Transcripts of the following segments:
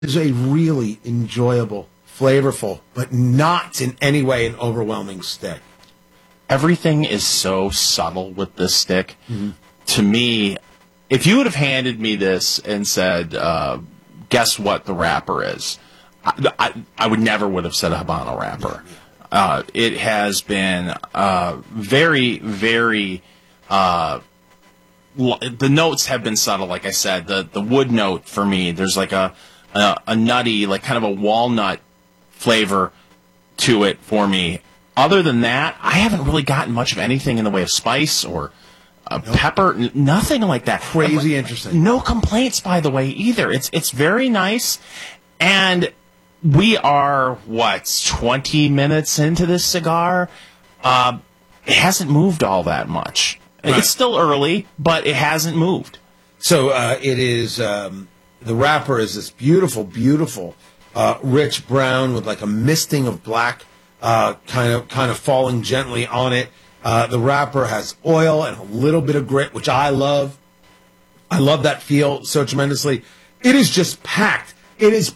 is a really enjoyable, flavorful, but not in any way an overwhelming stick. Everything is so subtle with this stick. Mm-hmm. To me, if you would have handed me this and said, guess what the wrapper is, I would never would have said a Habano wrapper. It has been very, very... the notes have been subtle, like I said. The wood note for me, there's like a nutty, like kind of a walnut flavor to it for me. Other than that, I haven't really gotten much of anything in the way of spice or pepper, nothing like that. Crazy interesting. No complaints, by the way, either. It's very nice, and we are, 20 minutes into this cigar? It hasn't moved all that much. Right. It's still early, but it hasn't moved. So it is, the wrapper is this beautiful, beautiful, rich brown with like a misting of black kind of falling gently on it. The wrapper has oil and a little bit of grit, which I love. I love that feel so tremendously. It is just packed. It is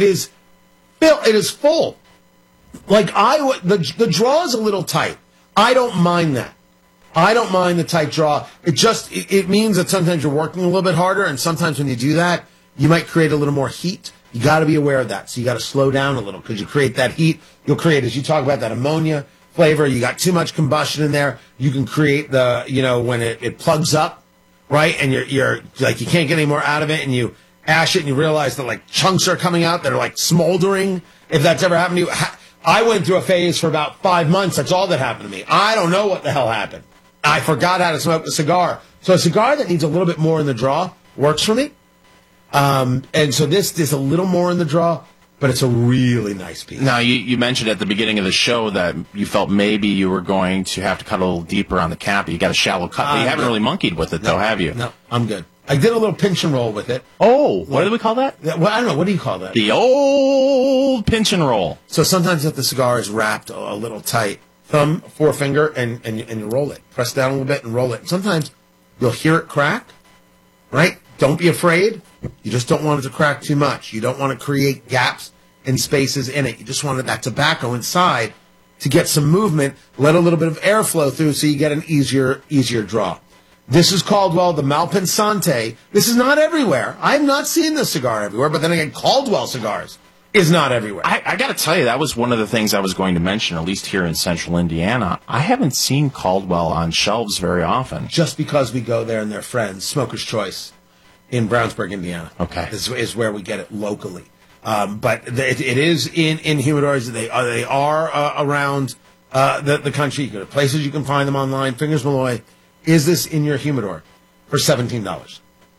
full. Like the draw is a little tight. I don't mind that. I don't mind the tight draw. It means that sometimes you're working a little bit harder, and sometimes when you do that, you might create a little more heat. You got to be aware of that. So you got to slow down a little, because you create that heat. You'll create, as you talk about, that ammonia flavor. You got too much combustion in there. You can create when it plugs up, right? And you're like, you can't get any more out of it, and you ash it, and you realize that like chunks are coming out that are like smoldering. If that's ever happened to you, I went through a phase for about 5 months. That's all that happened to me. I don't know what the hell happened. I forgot how to smoke a cigar. So a cigar that needs a little bit more in the draw works for me. And so this is a little more in the draw, but it's a really nice piece. Now, you mentioned at the beginning of the show that you felt maybe you were going to have to cut a little deeper on the cap. You got a shallow cut. But you haven't really monkeyed with it, though, have you? No, I'm good. I did a little pinch and roll with it. Oh, what do we call that? Well, I don't know. What do you call that? The old pinch and roll. So sometimes if the cigar is wrapped a little tight, thumb, forefinger, and you roll it. Press down a little bit and roll it. And sometimes you'll hear it crack, right? Don't be afraid. You just don't want it to crack too much. You don't want to create gaps and spaces in it. You just wanted that tobacco inside to get some movement, let a little bit of airflow through so you get an easier draw. This is Caldwell, the Malpensante. This is not everywhere. I've not seen this cigar everywhere, but then again, Caldwell cigars is not everywhere. I got to tell you, that was one of the things I was going to mention, at least here in central Indiana. I haven't seen Caldwell on shelves very often. Just because we go there and they're friends. Smoker's Choice in Brownsburg, Indiana. Okay. Is where we get it locally. But it is in humidors. They are around the country. You go to places you can find them online. Fingers Malloy. Is this in your humidor for $17?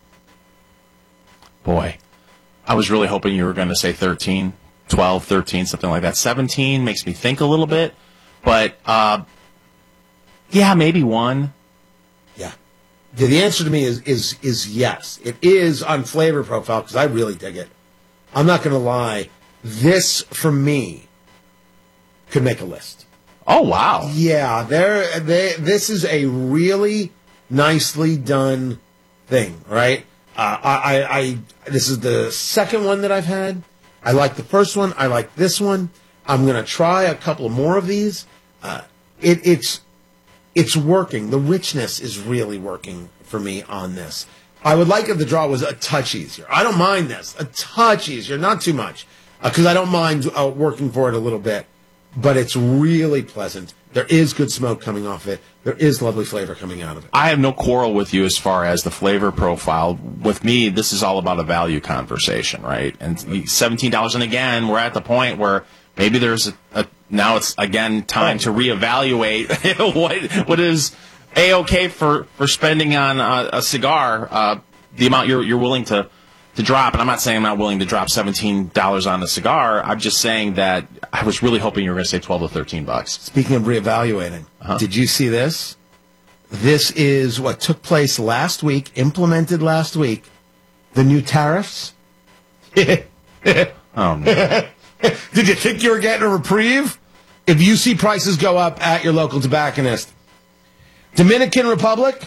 Boy, I was really hoping you were going to say 13, 12, 13, something like that. 17 makes me think a little bit. But, yeah, maybe one. Yeah. The answer to me is yes. It is on flavor profile, because I really dig it. I'm not going to lie. This, for me, could make a list. Oh, wow. Yeah, this is a really nicely done thing, right? This is the second one that I've had. I like the first one. I like this one. I'm going to try a couple more of these. It's working. The richness is really working for me on this. I would like if the draw was a touch easier. I don't mind this. A touch easier, not too much, because I don't mind working for it a little bit. But it's really pleasant. There is good smoke coming off it. There is lovely flavor coming out of it. I have no quarrel with you as far as the flavor profile. With me, this is all about a value conversation, right? And $17, and again, we're at the point where maybe there's now it's again time to reevaluate what is A-okay for spending on a cigar, the amount you're willing to drop. And I'm not saying I'm not willing to drop $17 on a cigar. I'm just saying that I was really hoping you were going to say $12 to $13. Speaking of reevaluating, Did you see this? This is what took place last week, implemented last week. The new tariffs. Oh, no. Did you think you were getting a reprieve? If you see prices go up at your local tobacconist. Dominican Republic,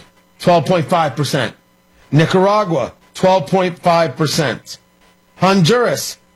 12.5%. Nicaragua, 12.5%. Honduras,